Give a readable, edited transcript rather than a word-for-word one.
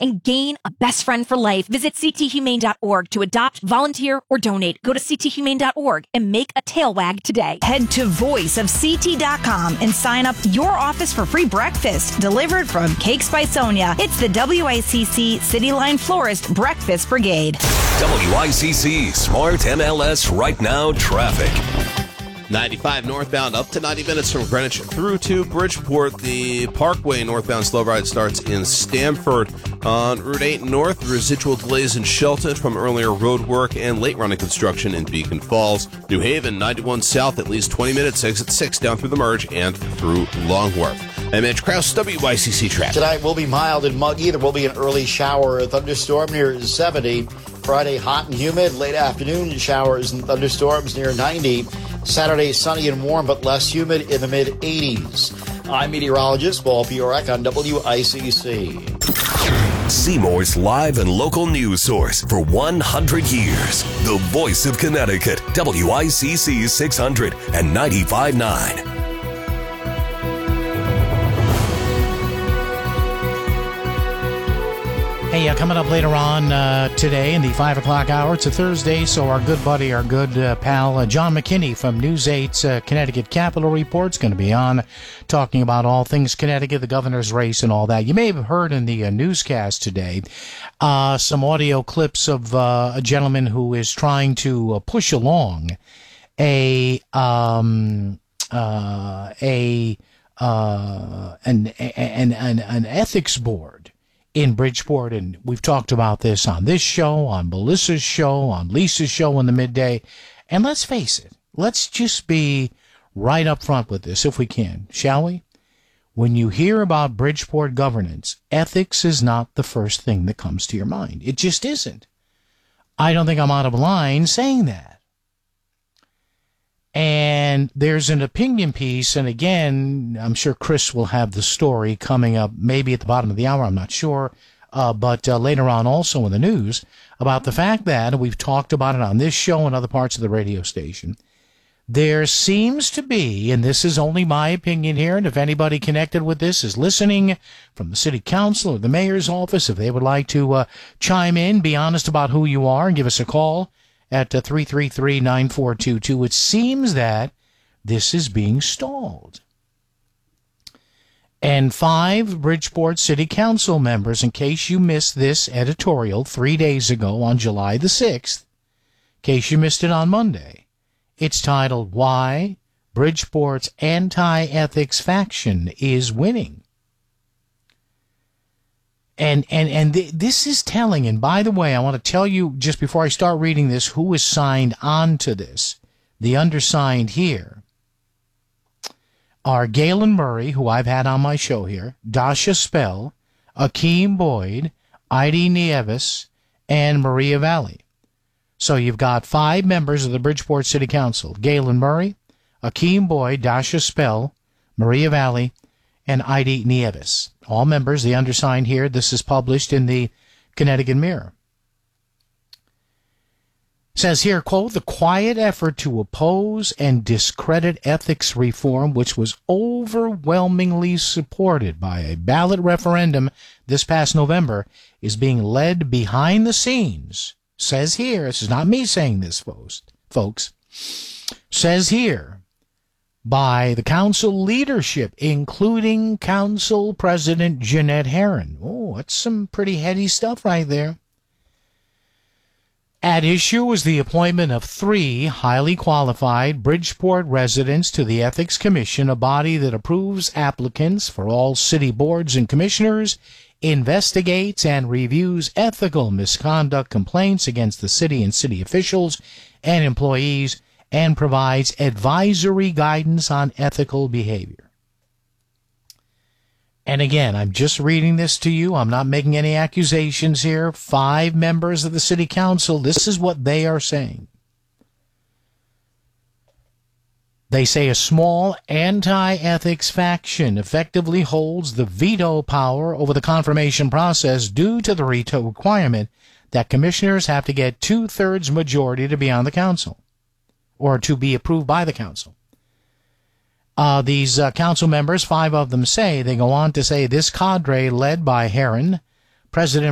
and gain a best friend for life. Visit cthumane.org to adopt, volunteer, or donate. Go to cthumane.org and make a tail wag today. Head to voiceofct.com and sign up your office for free breakfast delivered from Cakes by Sonia. It's the WICC City Line Florist Breakfast Brigade. WICC Smart MLS Right Now traffic. 95 northbound up to 90 minutes from Greenwich through to Bridgeport. The Parkway northbound slow ride starts in Stamford. On Route 8 north, residual delays in Shelton from earlier road work and late running construction in Beacon Falls. New Haven, 91 south, at least 20 minutes, exit 6 down through the merge and through Long Wharf. I'm Mitch Krause, WICC traffic. Tonight will be mild and muggy. There will be an early shower, a thunderstorm near 70. Friday, hot and humid. Late afternoon, showers and thunderstorms near 90. Saturday, sunny and warm, but less humid in the mid-80s. I'm meteorologist Paul Piorek on WICC. Seymour's live and local news source for 100 years. The voice of Connecticut, WICC 600 and 95.9. Hey, coming up later on today in the 5 o'clock hour, it's a Thursday, so our good buddy, our good pal, John McKinney from News 8's Connecticut Capitol Report is going to be on talking about all things Connecticut, the governor's race and all that. You may have heard in the newscast today some audio clips of a gentleman who is trying to push along an ethics board in Bridgeport, and we've talked about this on this show, on Melissa's show, on Lisa's show in the midday. And let's face it, let's just be right up front with this if we can, shall we? When you hear about Bridgeport governance, ethics is not the first thing that comes to your mind. It just isn't. I don't think I'm out of line saying that. And there's an opinion piece, and again, I'm sure Chris will have the story coming up maybe at the bottom of the hour, I'm not sure, but later on also in the news, about the fact that, and we've talked about it on this show and other parts of the radio station, there seems to be, and this is only my opinion here, and if anybody connected with this is listening from the city council or the mayor's office, if they would like to chime in, be honest about who you are, and give us a call at 333-9422. It seems that this is being stalled. And 5 Bridgeport City Council members, in case you missed this editorial 3 days ago on July the 6th, in case you missed it on Monday, it's titled, Why Bridgeport's Anti-Ethics Faction is Winning. And this is telling. And by the way, I want to tell you, just before I start reading this, who is signed on to this. The undersigned here are Galen Murray, who I've had on my show here, Dasha Spell, Akeem Boyd, Heidi Nieves, and Maria Valley. So you've got 5 members of the Bridgeport City Council: Galen Murray, Akeem Boyd, Dasha Spell, Maria Valley, and Heidi Nieves. All members, the undersigned here. This is published in the Connecticut Mirror. It says here, quote, the quiet effort to oppose and discredit ethics reform, which was overwhelmingly supported by a ballot referendum this past November, is being led behind the scenes, says here, this is not me saying this, folks, says here, by the council leadership, including Council President Jeanette Herron. Oh, that's some pretty heady stuff right there. At issue was the appointment of 3 highly qualified Bridgeport residents to the Ethics Commission, a body that approves applicants for all city boards and commissioners, investigates and reviews ethical misconduct complaints against the city and city officials and employees, and provides advisory guidance on ethical behavior. And again, I'm just reading this to you. I'm not making any accusations here. 5 members of the city council, this is what they are saying. They say a small anti-ethics faction effectively holds the veto power over the confirmation process due to the requirement that commissioners have to get 2/3 majority to be on the council, or to be approved by the council. These council members, 5 of them say, they go on to say, this cadre led by Herron, President